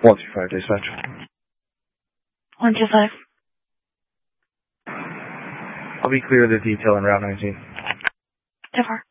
125 dispatch. 125. I'll be clear of the detail on Route 19. 10-4.